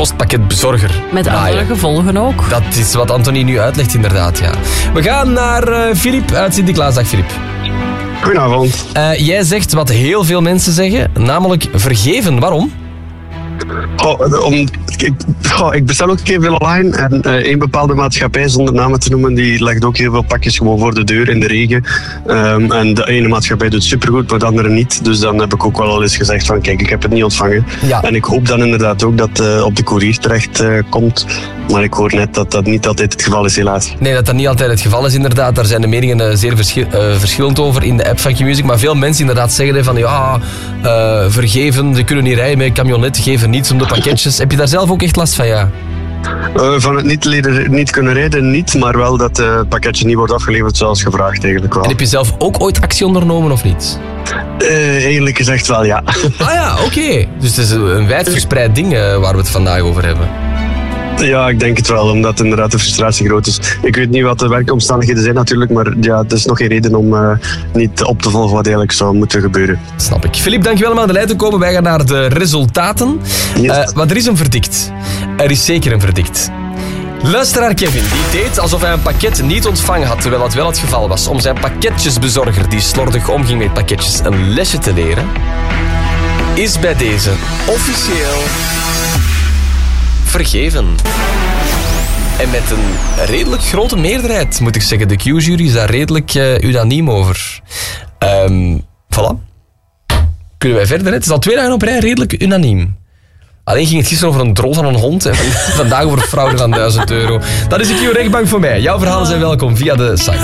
postpakketbezorger. Met andere gevolgen ook. Dat is wat Anthony nu uitlegt, inderdaad. Ja. We gaan naar Filip uit Sint-Niklaas. Dag, Filip. Goedenavond. Jij zegt wat heel veel mensen zeggen, namelijk vergeven. Waarom? Ik bestel ook heel veel online en een bepaalde maatschappij, zonder namen te noemen, die legt ook heel veel pakjes gewoon voor de deur in de regen. En de ene maatschappij doet supergoed, maar de andere niet. Dus dan heb ik ook wel al eens gezegd van kijk, ik heb het niet ontvangen. Ja. En ik hoop dan inderdaad ook dat op de courier terecht komt. Maar ik hoor net dat dat niet altijd het geval is, helaas. Nee, dat niet altijd het geval is, inderdaad. Daar zijn de meningen zeer verschillend over in de app van Q-Music. Maar veel mensen inderdaad zeggen van ja, vergeven, ze kunnen niet rijden met een camionet, geven niets om de pakketjes. Heb je daar zelf ook echt last van, ja? Van het niet kunnen rijden, niet, maar wel dat het pakketje niet wordt afgeleverd zoals gevraagd eigenlijk wel. En heb je zelf ook ooit actie ondernomen of niet? Eigenlijk gezegd wel, ja. Ah ja, oké. Dus het is een wijdverspreid ding waar we het vandaag over hebben. Ja, ik denk het wel, omdat inderdaad de frustratie groot is. Ik weet niet wat de werkomstandigheden zijn natuurlijk, maar ja, het is nog geen reden om niet op te volgen wat eigenlijk zou moeten gebeuren. Snap ik. Filip, dankjewel om aan de lijn te komen. Wij gaan naar de resultaten. Yes. Maar er is een verdict. Er is zeker een verdict. Luisteraar Kevin, die deed alsof hij een pakket niet ontvangen had, terwijl dat wel het geval was, om zijn pakketjesbezorger, die slordig omging met pakketjes, een lesje te leren, is bij deze officieel vergeven. En met een redelijk grote meerderheid, moet ik zeggen. De Q-jury is daar redelijk unaniem over. Voilà. Kunnen wij verder? Het is al 2 dagen op rij redelijk unaniem. Alleen ging het gisteren over een drol van een hond en vandaag over fraude van €1000. Dat is de Q-rechtbank voor mij. Jouw verhalen zijn welkom via de site.